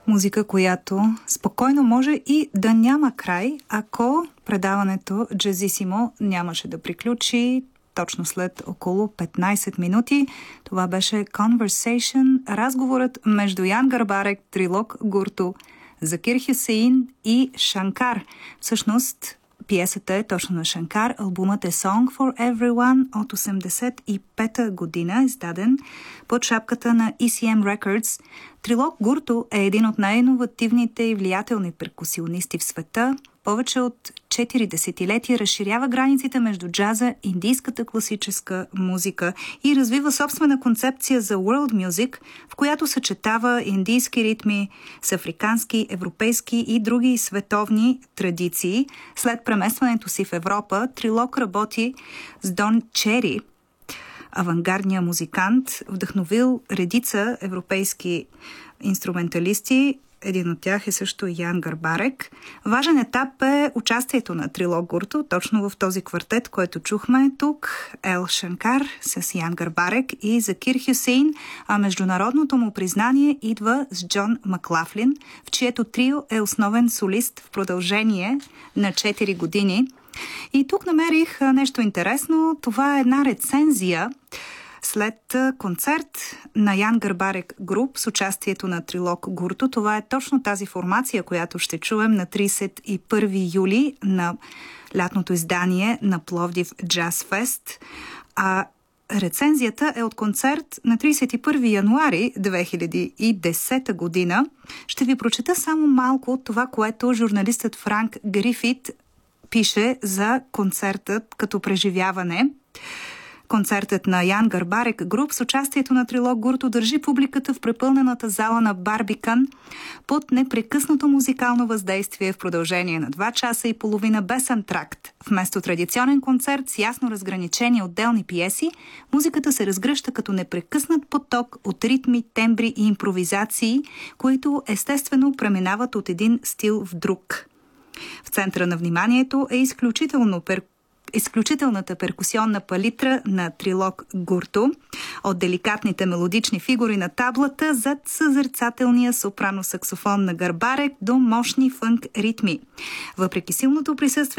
Музика, която спокойно може и да няма край, ако предаването Джазисимо нямаше да приключи точно след около 15 минути. Това беше Conversation, разговорът между Ян Гарбарек, Трилок Гурту, Закир Хюсеин и Шанкар. Всъщност, пиесата е точно на Шанкар. Албумът е Song for Everyone от 85-та година, издаден под шапката на ECM Records. Трилок Гурту е един от най-иновативните и влиятелни перкусионисти в света. Повече от 4 десетилетия разширява границите между джаза, индийската класическа музика и развива собствена концепция за world music, в която съчетава индийски ритми с африкански, европейски и други световни традиции. След преместването си в Европа, Трилок работи с Дон Чери, авангардния музикант, вдъхновил редица европейски инструменталисти. Един от тях е също Ян Гарбарек. Важен етап е участието на Трилок Гурту, точно в този квартет, който чухме тук. Ел Шанкар с Ян Гарбарек и Закир Хюсеин, а международното му признание идва с Джон Маклафлин, в чието трио е основен солист в продължение на 4 години. И тук намерих нещо интересно. Това е една рецензия след концерт на Ян Гарбарек Груп с участието на Трилок Гурту. Това е точно тази формация, която ще чуем на 31 юли на лятното издание на Пловдив Джаз Фест. А рецензията е от концерт на 31 януари 2010 година. Ще ви прочета само малко от това, което журналистът Франк Грифит пише за концертът като преживяване. Концертът на Ян Гарбарек Груп с участието на Трилок Гурту държи публиката в препълнената зала на Барбикан под непрекъснато музикално въздействие в продължение на 2 часа и половина без антракт. Вместо традиционен концерт с ясно разграничени отделни пиеси, музиката се разгръща като непрекъснат поток от ритми, тембри и импровизации, които естествено преминават от един стил в друг. В центъра на вниманието е изключителната перкусионна палитра на Трилок Гурту, от деликатните мелодични фигури на таблата зад съзерцателния сопрано-саксофон на Гарбарек до мощни фънк ритми. Въпреки силното присъствие